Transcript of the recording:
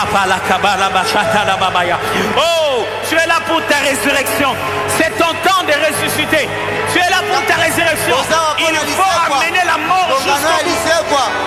Oh, tu es là pour ta résurrection. C'est ton temps de ressusciter. Tu es là pour ta résurrection. Il faut amener la mort jusqu'au bout.